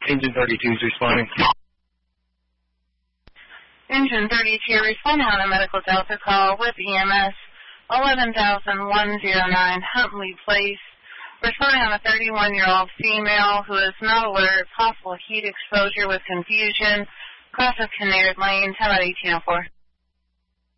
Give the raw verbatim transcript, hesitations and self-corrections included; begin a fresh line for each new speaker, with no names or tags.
Engine thirty-two is responding.
Engine thirty-two responding on a medical Delta call with E M S eleven thousand one oh nine Huntley Place. Responding on a thirty-one-year-old female who is not alert of possible heat exposure with confusion. Cross of Kinnaird Lane, ten out eighteen oh four.